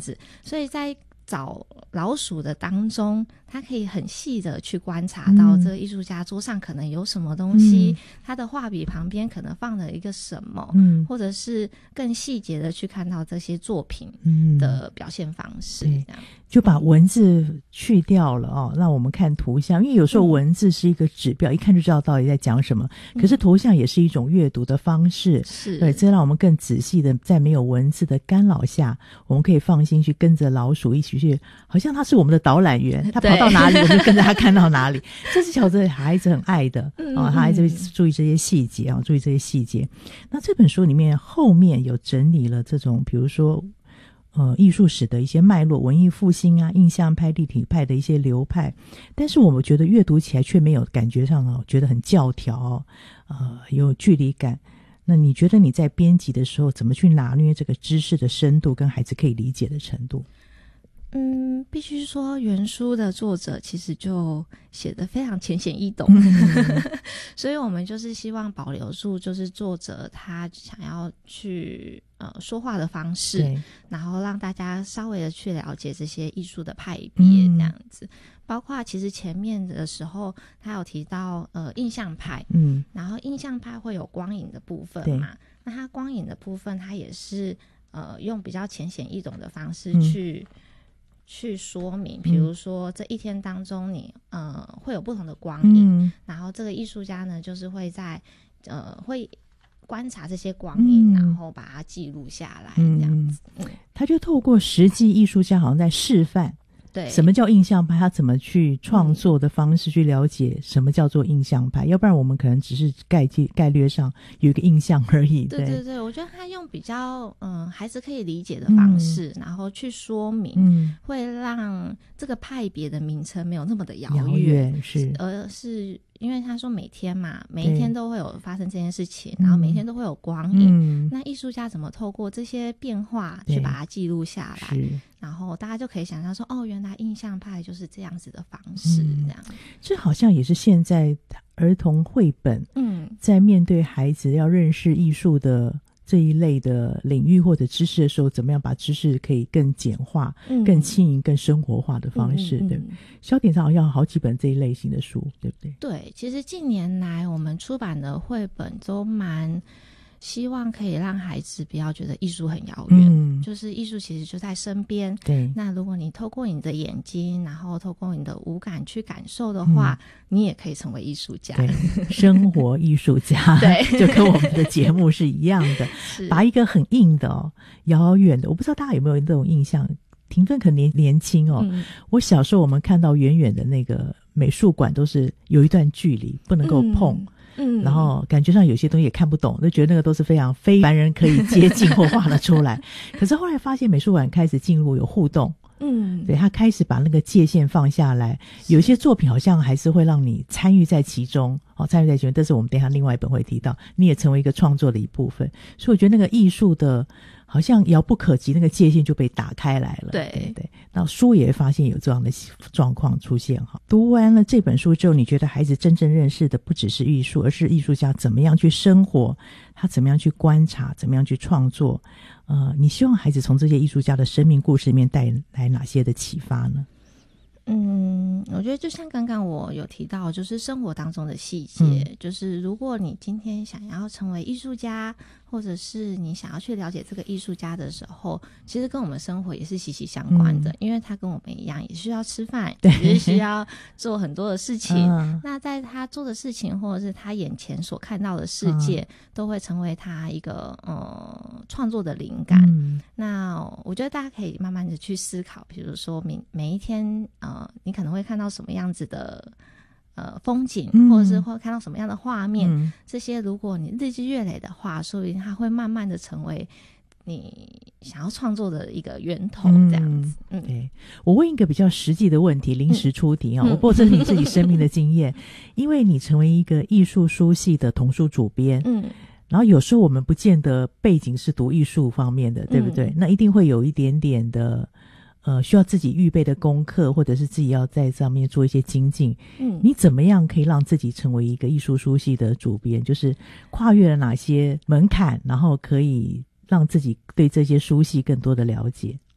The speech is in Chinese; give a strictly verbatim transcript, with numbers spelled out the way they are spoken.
子。所以在找老鼠的当中，他可以很细的去观察到这个艺术家桌上可能有什么东西，嗯、他的画笔旁边可能放了一个什么，嗯、或者是更细节的去看到这些作品的表现方式，这样就把文字去掉了哦，让我们看图像，因为有时候文字是一个指标，嗯、一看就知道到底在讲什么。可是图像也是一种阅读的方式， 是对，这让我们更仔细的在没有文字的干扰下，我们可以放心去跟着老鼠一起去，好像他是我们的导览员，他跑到哪里我们就跟着他看到哪里。这是小的孩子很爱的啊，他还是注意这些细节啊，注意这些细节。那这本书里面后面有整理了这种，比如说。呃，艺术史的一些脉络，文艺复兴啊，印象派、立体派的一些流派，但是我们觉得阅读起来却没有感觉上哦，觉得很教条哦，呃，有距离感。那你觉得你在编辑的时候，怎么去拿捏这个知识的深度跟孩子可以理解的程度？ 嗯，必须说原书的作者其实就写得非常浅显易懂，所以我们就是希望保留住就是作者他想要去呃说话的方式，然后让大家稍微的去了解这些艺术的派别这样子。嗯、包括其实前面的时候他有提到呃印象派，嗯，然后印象派会有光影的部分嘛，那他光影的部分他也是呃用比较浅显易懂的方式去。嗯去说明，比如说这一天当中你呃会有不同的光影，嗯、然后这个艺术家呢就是会在呃会观察这些光影，嗯、然后把它记录下来，这样子。嗯， 他就透过实际艺术家好像在示范。 对， 什么叫印象派？他怎么去创作的方式去了解什么叫做印象派？嗯、要不然我们可能只是概概略上有一个印象而已。 对对对，我觉得他用比较嗯孩子可以理解的方式，嗯、然后去说明，嗯、会让这个派别的名称没有那么的遥远， 是， 而是。因为他说每天嘛，每一天都会有发生这件事情，然后每一天都会有光影。嗯、那艺术家怎么透过这些变化去把它记录下来？然后大家就可以想象说，哦，原来印象派就是这样子的方式，嗯、这样。 这好像也是现在儿童绘本，嗯，在面对孩子要认识艺术的这一类的领域或者知识的时候，怎么样把知识可以更简化、嗯、更轻盈、更生活化的方式，嗯嗯嗯、对。小典上好像有好几本这一类型的书，对不对？ 对，其实近年来我们出版的绘本都蛮希望可以让孩子不要觉得艺术很遥远，嗯、就是艺术其实就在身边。 对， 那如果你透过你的眼睛，然后透过你的五感去感受的话，嗯、你也可以成为艺术家。 对，生活艺术家，对，就跟我们的节目是一样的，把一个很硬的哦，遥远的，我不知道大家有没有这种印象。庭芬可能年年轻哦，嗯、我小时候我们看到远远的那个美术馆都是有一段距离，不能够碰。嗯嗯，然后感觉上有些东西也看不懂，就觉得那个都是非常非凡人可以接近或画得出来。可是后来发现美术馆开始进入有互动，嗯，对，他开始把那个界限放下来，有些作品好像还是会让你参与在其中，哦，参与在其中。这是我们等一下另外一本会提到，你也成为一个创作的一部分。所以我觉得那个艺术的好像遥不可及，那个界限就被打开来了。 对对对，那书也会发现有这样的状况出现哈。读完了这本书之后，你觉得孩子真正认识的不只是艺术，而是艺术家怎么样去生活，他怎么样去观察，怎么样去创作。呃，你希望孩子从这些艺术家的生命故事里面带来哪些的启发呢？ 嗯，我觉得就像刚刚我有提到，就是生活当中的细节，嗯、就是如果你今天想要成为艺术家，或者是你想要去了解这个艺术家的时候，其实跟我们生活也是息息相关的，嗯、因为他跟我们一样，也需要吃饭，也是需要做很多的事情。嗯、那在他做的事情，或者是他眼前所看到的世界，嗯、都会成为他一个呃创作的灵感。嗯、那我觉得大家可以慢慢的去思考，比如说每每一天呃，你可能会看到什么样子的。呃，风景，或者是会看到什么样的画面，嗯、这些如果你日积月累的话，说不定它会慢慢的成为你想要创作的一个源头，这样子。嗯， 嗯对。我问一个比较实际的问题，临时出题啊、哦，嗯、我不知道这是你自己生命的经验，因为你成为一个艺术书系的童书主编，嗯，然后有时候我们不见得背景是读艺术方面的，对不对？嗯、那一定会有一点点的。呃，需要自己预备的功课，或者是自己要在上面做一些精进。嗯，你怎么样可以让自己成为一个艺术书系的主编？就是跨越了哪些门槛，然后可以让自己对这些书系更多的了解？